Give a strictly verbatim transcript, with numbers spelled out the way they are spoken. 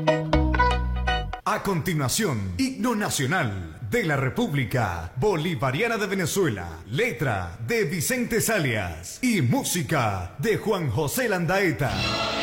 A continuación, Himno Nacional de la República Bolivariana de Venezuela, letra de Vicente Salias y música de Juan José Landaeta.